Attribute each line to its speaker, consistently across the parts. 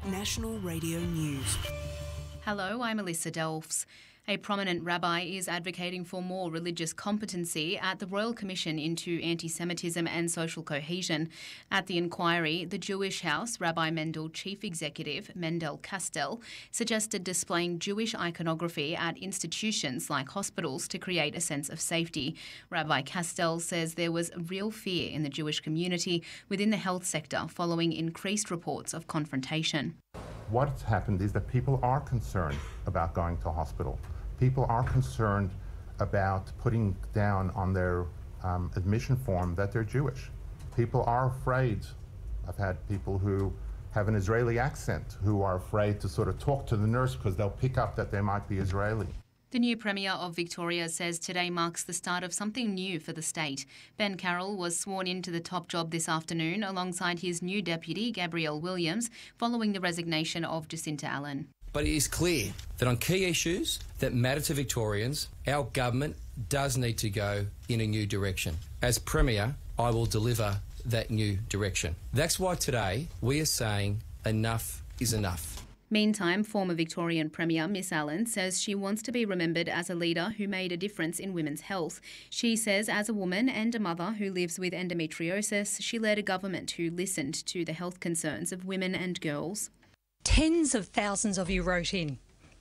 Speaker 1: National Radio News.
Speaker 2: Hello, I'm Alyssa Delfs. A prominent rabbi is advocating for more religious competency at the Royal Commission into Anti-Semitism and Social Cohesion. At the inquiry, the Jewish House Rabbi Mendel Chief Executive Mendel Kastel suggested displaying Jewish iconography at institutions like hospitals to create a sense of safety. Rabbi Kastel says there was real fear in the Jewish community within the health sector following increased reports of confrontation.
Speaker 3: What's happened is that people are concerned about going to hospital. People are concerned about putting down on their admission form that they're Jewish. People are afraid. I've had people who have an Israeli accent who are afraid to sort of talk to the nurse because they'll pick up that they might be Israeli.
Speaker 2: The new Premier of Victoria says today marks the start of something new for the state. Ben Carroll was sworn into the top job this afternoon alongside his new deputy, Gabrielle Williams, following the resignation of Jacinta Allen.
Speaker 4: But it is clear that on key issues that matter to Victorians, our government does need to go in a new direction. As Premier, I will deliver that new direction. That's why today we are saying enough is enough.
Speaker 2: Meantime, former Victorian Premier Miss Allen says she wants to be remembered as a leader who made a difference in women's health. She says as a woman and a mother who lives with endometriosis, she led a government who listened to the health concerns of women and girls.
Speaker 5: Tens of thousands of you wrote in.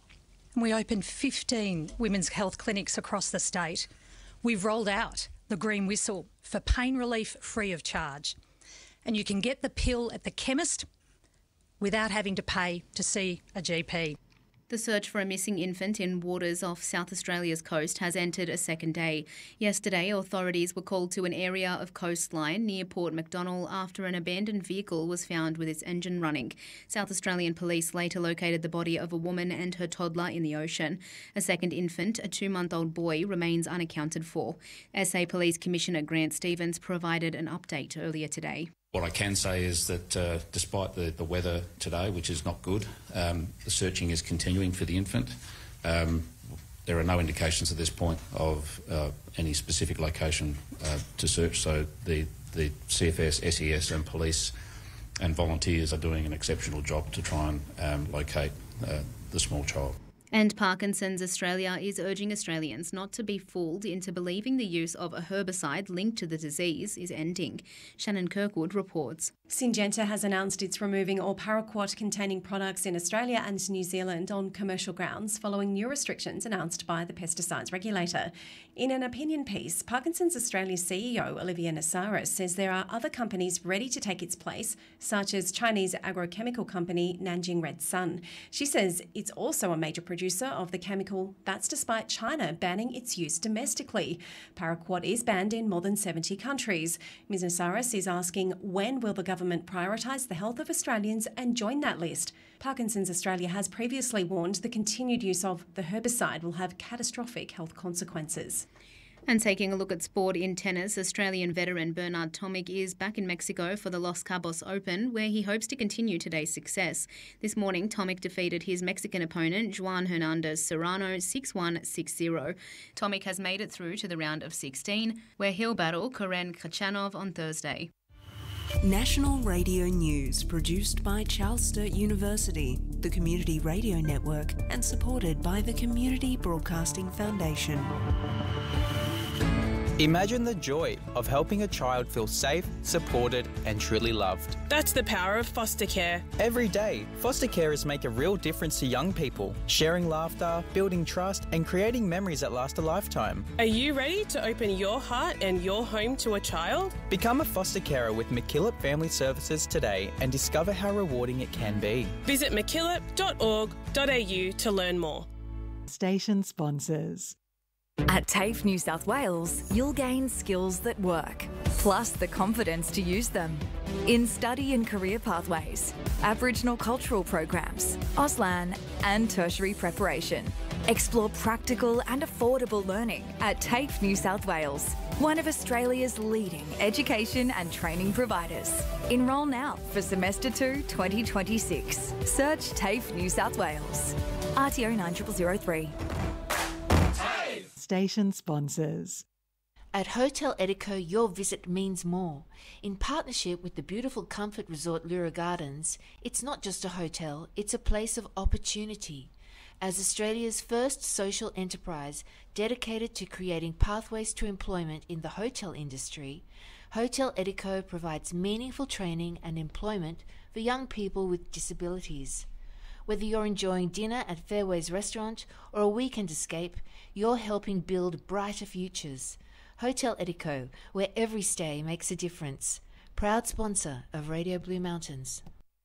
Speaker 5: We opened 15 women's health clinics across the state. We've rolled out the green whistle for pain relief free of charge. And you can get the pill at the chemist without having to pay to see a GP.
Speaker 2: The search for a missing infant in waters off South Australia's coast has entered a second day. Yesterday, authorities were called to an area of coastline near Port Macdonnell after an abandoned vehicle was found with its engine running. South Australian police later located the body of a woman and her toddler in the ocean. A second infant, a 2-month-old boy, remains unaccounted for. SA Police Commissioner Grant Stevens provided an update earlier today.
Speaker 6: What I can say is that despite the weather today, which is not good, the searching is continuing for the infant. There are no indications at this point of any specific location to search, so the CFS, SES and police and volunteers are doing an exceptional job to try and locate the small child.
Speaker 2: And Parkinson's Australia is urging Australians not to be fooled into believing the use of a herbicide linked to the disease is ending. Shannon Kirkwood reports.
Speaker 7: Syngenta has announced it's removing all paraquat-containing products in Australia and New Zealand on commercial grounds following new restrictions announced by the pesticides regulator. In an opinion piece, Parkinson's Australia's CEO Olivia Nasaris says there are other companies ready to take its place, such as Chinese agrochemical company Nanjing Red Sun. She says it's also a major producer of the chemical. That's despite China banning its use domestically. Paraquat is banned in more than 70 countries. Ms Nasaris is asking when will the government prioritise the health of Australians and join that list. Parkinson's Australia has previously warned the continued use of the herbicide will have catastrophic health consequences.
Speaker 2: And taking a look at sport in tennis, Australian veteran Bernard Tomic is back in Mexico for the Los Cabos Open, where he hopes to continue today's success. This morning, Tomic defeated his Mexican opponent, Juan Hernandez Serrano, 6-1, 6-0. Tomic has made it through to the round of 16, where he'll battle Karen Khachanov on Thursday.
Speaker 1: National Radio News, produced by Charles Sturt University, the Community Radio Network, and supported by the Community Broadcasting Foundation.
Speaker 8: Imagine the joy of helping a child feel safe, supported and truly loved.
Speaker 9: That's the power of foster care.
Speaker 8: Every day, foster carers make a real difference to young people, sharing laughter, building trust and creating memories that last a lifetime.
Speaker 9: Are you ready to open your heart and your home to a child?
Speaker 8: Become a foster carer with MacKillop Family Services today and discover how rewarding it can be.
Speaker 9: Visit mackillop.org.au to learn more.
Speaker 10: Station sponsors.
Speaker 11: At TAFE New South Wales, you'll gain skills that work, plus the confidence to use them. In study and career pathways, Aboriginal cultural programs, Auslan and tertiary preparation. Explore practical and affordable learning at TAFE New South Wales, one of Australia's leading education and training providers. Enrol now for Semester 2 2026. Search TAFE New South Wales. RTO 9003.
Speaker 10: Station sponsors.
Speaker 12: At Hotel Edico, your visit means more. In partnership with the beautiful comfort resort Lura Gardens, it's not just a hotel, it's a place of opportunity. As Australia's first social enterprise dedicated to creating pathways to employment in the hotel industry, Hotel Edico provides meaningful training and employment for young people with disabilities. Whether you're enjoying dinner at Fairways Restaurant or a weekend escape, you're helping build brighter futures. Hotel Edico, where every stay makes a difference. Proud sponsor of Radio Blue Mountains.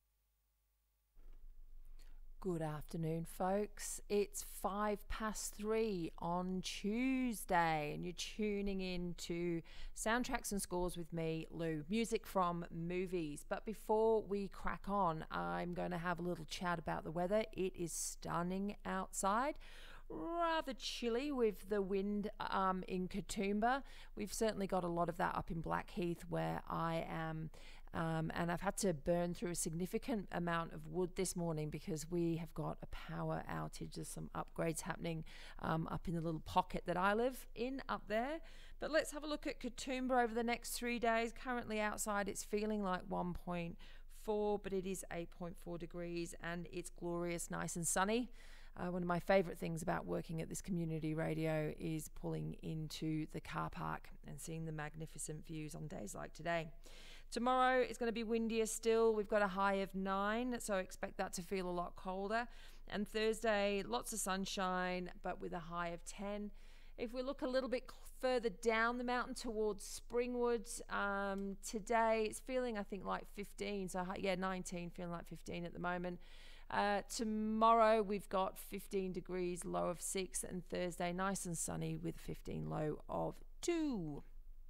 Speaker 13: Good afternoon, folks. It's 3:05 on Tuesday, and you're tuning in to Soundtracks and Scores with me, Lou. Music from movies. But before we crack on, I'm going to have a little chat about the weather. It is stunning outside. Rather chilly with the wind in Katoomba. We've certainly got a lot of that up in Blackheath where I am. And I've had to burn through a significant amount of wood this morning because we have got a power outage. There's some upgrades happening up in the little pocket that I live in up there. But let's have a look at Katoomba over the next 3 days. Currently outside it's feeling like 1.4, but it is 8.4 degrees and it's glorious, nice and sunny. One of my favourite things about working at this community radio is pulling into the car park and seeing the magnificent views on days like today. Tomorrow it's going to be windier still. We've got a high of 9, so expect that to feel a lot colder. And Thursday, lots of sunshine, but with a high of 10. If we look a little bit further down the mountain towards Springwood, today it's feeling, I think, like 15. So, yeah, 19, feeling like 15 at the moment. Tomorrow we've got 15 degrees, low of 6, and Thursday nice and sunny with 15, low of 2.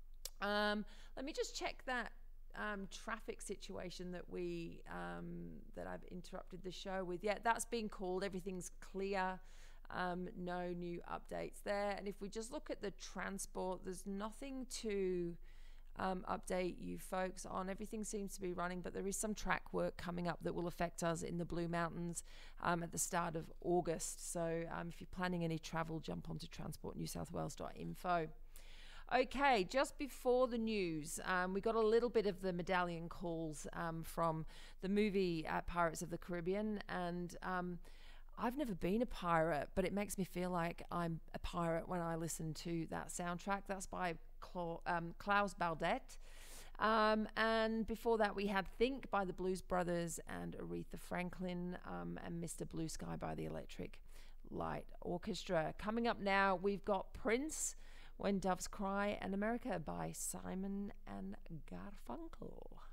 Speaker 13: Let me just check that traffic situation that that I've interrupted the show with. Yeah, that's been called. Everything's clear. No new updates there. And if we just look at the transport, there's nothing to update you folks on. Everything seems to be running, but there is some track work coming up that will affect us in the Blue Mountains at the start of August. So if you're planning any travel, jump onto transportnewsouthwales.info. Okay, just before the news, we got a little bit of the medallion calls from the movie Pirates of the Caribbean, and I've never been a pirate, but it makes me feel like I'm a pirate when I listen to that soundtrack. That's by Klaus Baldet. And before that, we had Think by the Blues Brothers and Aretha Franklin, and Mr. Blue Sky by the Electric Light Orchestra. Coming up now, we've got Prince, When Doves Cry, and America by Simon and Garfunkel.